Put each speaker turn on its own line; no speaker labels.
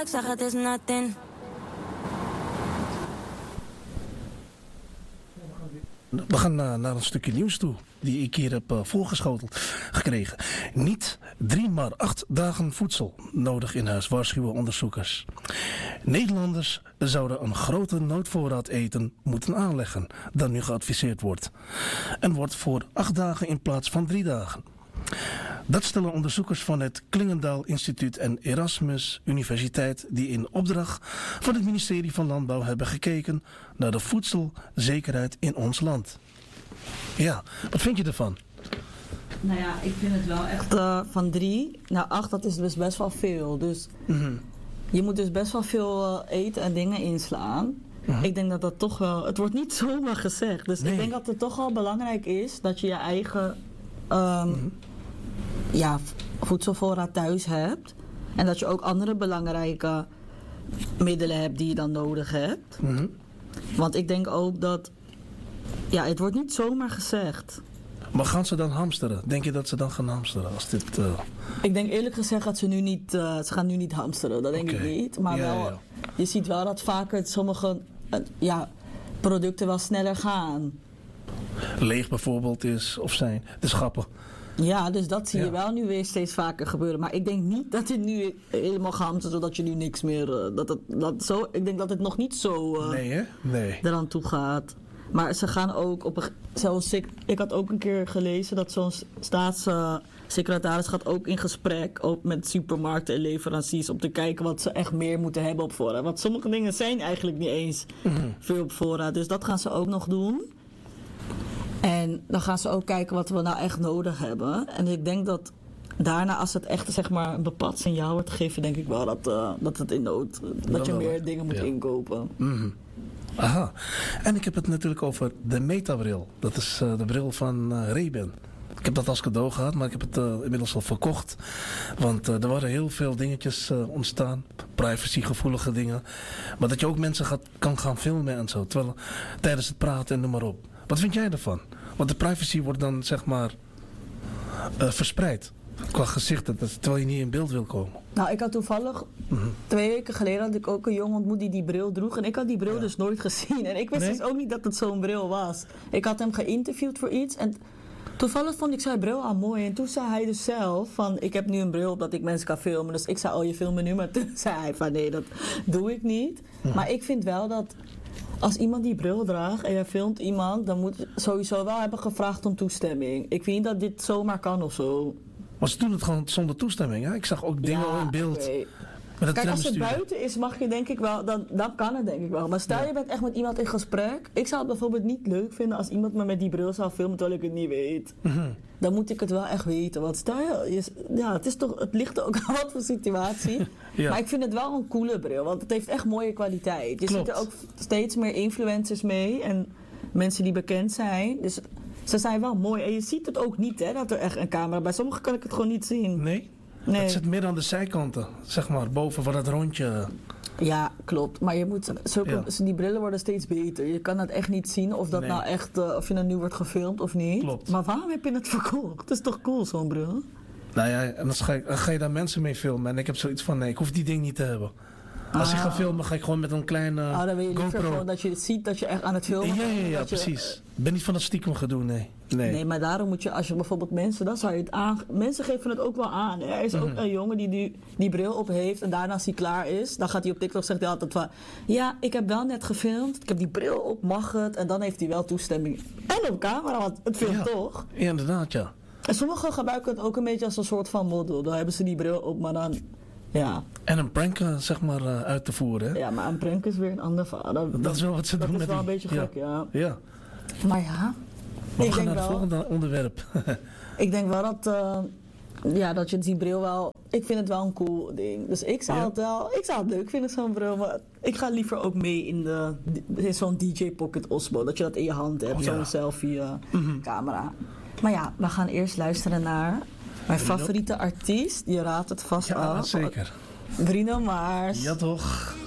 ik zeg het is nothing.
We gaan naar een stukje nieuws toe, die ik hier heb voorgeschoteld gekregen. Niet 3 maar 8 dagen voedsel nodig in huis, waarschuwen onderzoekers. Nederlanders zouden een grote noodvoorraad eten moeten aanleggen dan nu geadviseerd wordt. En wordt voor 8 dagen in plaats van 3 dagen. Dat stellen onderzoekers van het Klingendaal Instituut en Erasmus Universiteit die in opdracht van het ministerie van Landbouw hebben gekeken naar de voedselzekerheid in ons land. Ja, wat vind je ervan?
Nou ja, ik vind het wel echt van 3 naar 8, dat is dus best wel veel. Dus je moet dus best wel veel eten en dingen inslaan. Ik denk dat dat toch wel, het wordt niet zomaar gezegd. Dus ik denk dat het toch wel belangrijk is dat je je eigen voedselvoorraad thuis hebt. En dat je ook andere belangrijke middelen hebt die je dan nodig hebt. Want ik denk ook dat, ja, het wordt niet zomaar gezegd.
Maar gaan ze dan hamsteren? Denk je dat ze dan gaan hamsteren als dit...
Ik denk eerlijk gezegd dat ze gaan nu niet hamsteren. Dat denk ik niet. Maar je ziet wel dat vaker sommige producten wel sneller gaan.
Leeg bijvoorbeeld is, of zijn de schappen.
Ja, dus dat zie je wel nu weer steeds vaker gebeuren. Maar ik denk niet dat het nu helemaal gaat, zodat je nu niks meer... ik denk dat het nog niet zo eraan toe gaat. Maar ze gaan ook ik had ook een keer gelezen dat zo'n staatssecretaris gaat ook in gesprek ook met supermarkten en leveranciers om te kijken wat ze echt meer moeten hebben op voorraad. Want sommige dingen zijn eigenlijk niet eens veel op voorraad. Dus dat gaan ze ook nog doen. En dan gaan ze ook kijken wat we nou echt nodig hebben. En ik denk dat daarna, als het echt zeg maar een bepaald signaal wordt gegeven, denk ik wel dat het in nood, dat je meer dingen moet inkopen.
Aha. En ik heb het natuurlijk over de Metabril. Dat is de bril van Ray-Ban. Ik heb dat als cadeau gehad, maar ik heb het inmiddels al verkocht. Want er waren heel veel dingetjes ontstaan. Privacygevoelige dingen. Maar dat je ook mensen kan gaan filmen en zo. Tijdens het praten en noem maar op. Wat vind jij ervan? Want de privacy wordt dan zeg maar verspreid. Qua gezichten, terwijl je niet in beeld wil komen.
Nou, ik had toevallig 2 weken geleden had ik ook een jongen ontmoet die bril droeg. En ik had die bril dus nooit gezien. En ik wist dus ook niet dat het zo'n bril was. Ik had hem geïnterviewd voor iets. En toevallig vond ik zijn bril al mooi. En toen zei hij dus zelf van, ik heb nu een bril op dat ik mensen kan filmen. Dus ik zei, oh je filmt nu. Maar toen zei hij van, nee, dat doe ik niet. Maar ik vind wel dat als iemand die bril draagt en je filmt iemand, dan moet je sowieso wel hebben gevraagd om toestemming. Ik vind niet dat dit zomaar kan of zo.
Maar ze doen het gewoon zonder toestemming, hè? Ik zag ook dingen al in beeld.
Okay. Kijk, als het buiten is, mag je denk ik wel, dan kan het denk ik wel. Maar stel je bent echt met iemand in gesprek. Ik zou het bijvoorbeeld niet leuk vinden als iemand me met die bril zou filmen terwijl ik het niet weet. Dan moet ik het wel echt weten. Want stel het ligt er ook aan wat voor situatie. Maar ik vind het wel een coole bril, want het heeft echt mooie kwaliteit. Je ziet er ook steeds meer influencers mee en mensen die bekend zijn. Dus ze zijn wel mooi. En je ziet het ook niet, hè, dat er echt een camera... Bij sommigen kan ik het gewoon niet zien.
Nee? Het zit meer aan de zijkanten, zeg maar, boven van het rondje.
Ja, klopt. Maar je moet die brillen worden steeds beter. Je kan het echt niet zien of dat nou echt, of je nou nu wordt gefilmd of niet.
Klopt.
Maar waarom heb je het verkocht? Het is toch cool, zo'n bril?
Nou ja, en dan ga je daar mensen mee filmen. En ik heb zoiets van, nee, ik hoef die ding niet te hebben. Als ik ga filmen, ga ik gewoon met een kleine
dan wil je liever
GoPro.
gewoon dat je ziet dat je echt aan het filmen bent.
Ja, precies. Ik ben niet van dat stiekem gedoe, nee.
Nee, maar daarom moet je, als je bijvoorbeeld mensen, dan zou je het mensen geven het ook wel aan. Er is ook een jongen die nu die bril op heeft en daarna als hij klaar is, dan gaat hij op TikTok zegt hij altijd van, ja, ik heb wel net gefilmd, ik heb die bril op, mag het? En dan heeft hij wel toestemming. En op camera, want het filmt toch?
Ja, inderdaad, ja.
En sommigen gebruiken het ook een beetje als een soort van model. Dan hebben ze die bril op, maar dan... Ja.
En een prank zeg maar uit te voeren, hè?
Ja, maar een prank is weer een ander verhaal.
Dat is wel wat ze doen.
Dat is wel een beetje gek, ja.
Maar
ja.
We gaan naar het volgende onderwerp.
Ik denk wel dat je die bril wel... Ik vind het wel een cool ding. Dus ik zou het leuk vinden, zo'n bril. Maar ik ga liever ook mee in zo'n DJ Pocket Osmo. Dat je dat in je hand hebt, zo'n selfie camera. Maar ja, we gaan eerst luisteren naar... Mijn favoriete artiest, je raadt het vast af.
Ja, zeker.
Bruno Mars.
Ja, toch.